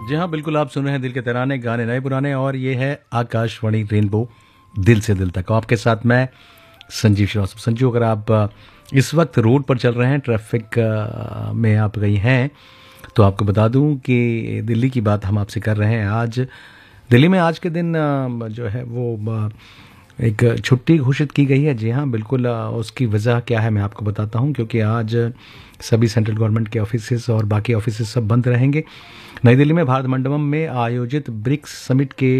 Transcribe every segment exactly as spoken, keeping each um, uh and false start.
जी हाँ, बिल्कुल आप सुन रहे हैं दिल के तराने, गाने नए पुराने, और ये है आकाशवाणी रेनबो दिल से दिल तक। आपके साथ मैं संजीव श्रीवास्तव। संजीव, अगर आप अ, इस वक्त रोड पर चल रहे हैं, ट्रैफिक अ, में आप गई हैं, तो आपको बता दूं कि दिल्ली की बात हम आपसे कर रहे हैं। आज दिल्ली में आज के दिन अ, जो है वो अ, एक छुट्टी घोषित की गई है। जी हाँ, बिल्कुल। अ, उसकी वजह क्या है मैं आपको बताता हूँ, क्योंकि आज सभी सेंट्रल गवर्नमेंट के ऑफिसेस और बाकी ऑफिसेस सब बंद रहेंगे। नई दिल्ली में भारत मंडपम में आयोजित ब्रिक्स समिट के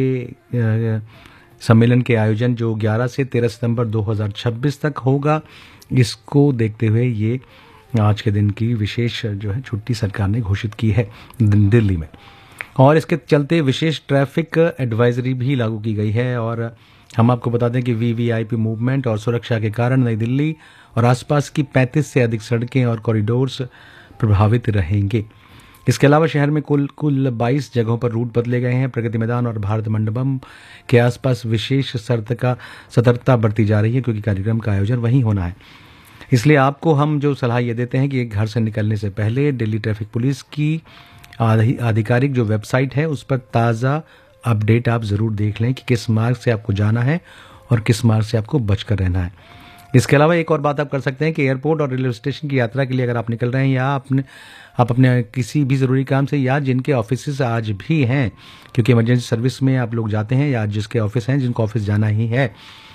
अ, सम्मेलन के आयोजन जो ग्यारह से तेरह सितंबर दो हज़ार छब्बीस तक होगा, इसको देखते हुए ये आज के दिन की विशेष जो है छुट्टी सरकार ने घोषित की है दिल्ली में। और इसके चलते विशेष ट्रैफिक एडवाइजरी भी लागू की गई है। और हम आपको बता दें कि वीवीआईपी मूवमेंट और सुरक्षा के कारण नई दिल्ली और आसपास की पैंतीस से अधिक सड़कें और कॉरिडोर्स प्रभावित रहेंगे। इसके अलावा शहर में कुल कुल बाईस जगहों पर रूट बदले गए हैं। प्रगति मैदान और भारत मंडपम के आसपास विशेष सतर्कता सतर्कता बरती जा रही है, क्योंकि कार्यक्रम का आयोजन वहीं होना है। इसलिए आपको हम जो सलाह ये देते हैं कि घर से निकलने से पहले दिल्ली ट्रैफिक पुलिस की आधि- आधिकारिक जो वेबसाइट है उस पर ताज़ा अपडेट आप ज़रूर देख लें कि किस मार्ग से आपको जाना है और किस मार्ग से आपको बचकर रहना है। इसके अलावा एक और बात आप कर सकते हैं कि एयरपोर्ट और रेलवे स्टेशन की यात्रा के लिए अगर आप निकल रहे हैं, या अपने आप अपने किसी भी ज़रूरी काम से, या जिनके ऑफिस आज भी हैं, क्योंकि इमरजेंसी सर्विस में आप लोग जाते हैं, या जिसके ऑफिस हैं, जिनको ऑफिस जाना ही है,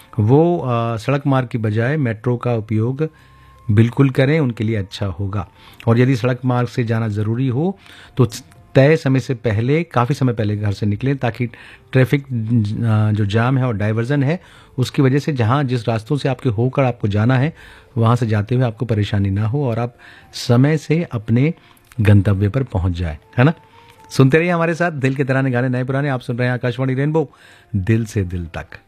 वो आ, सड़क मार्ग की बजाय मेट्रो का उपयोग बिल्कुल करें, उनके लिए अच्छा होगा। और यदि सड़क मार्ग से जाना ज़रूरी हो तो तय समय से पहले, काफ़ी समय पहले घर से निकलें, ताकि ट्रैफिक जो जाम है और डाइवर्जन है उसकी वजह से जहाँ जिस रास्तों से आपके होकर आपको जाना है वहाँ से जाते हुए आपको परेशानी ना हो और आप समय से अपने गंतव्य पर पहुँच जाए, है ना। सुनते रहिए हमारे साथ दिल के तराने, गाने नए पुराने। आप सुन रहे हैं आकाशवाणी रेनबो दिल से दिल तक।